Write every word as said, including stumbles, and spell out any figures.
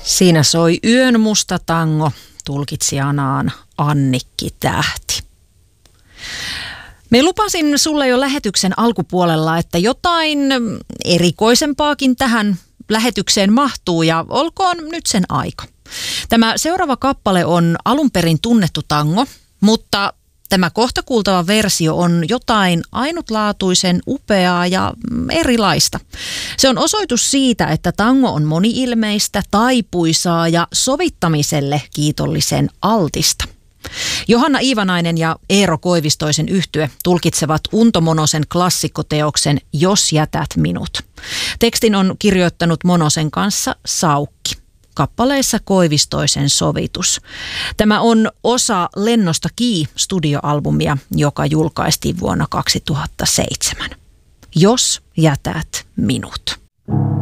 Siinä soi Yön musta tango, tulkitsijanaan Annikki Tähti. Me lupasin sulle jo lähetyksen alkupuolella, että jotain erikoisempaakin tähän lähetykseen mahtuu ja olkoon nyt sen aika. Tämä seuraava kappale on alun perin tunnettu tango, mutta tämä kohta kuultava versio on jotain ainutlaatuisen upeaa ja erilaista. Se on osoitus siitä, että tango on moni-ilmeistä, taipuisaa ja sovittamiselle kiitollisen altista. Johanna Iivanainen ja Eero Koivistoisen yhtye tulkitsevat Unto Monosen klassikkoteoksen Jos jätät minut. Tekstin on kirjoittanut Monosen kanssa Saukki. Kappaleissa Koivistoisen sovitus. Tämä on osa Lennosta Kii studioalbumia, joka julkaistiin vuonna kaksituhattaseitsemän. Jos jätät minut.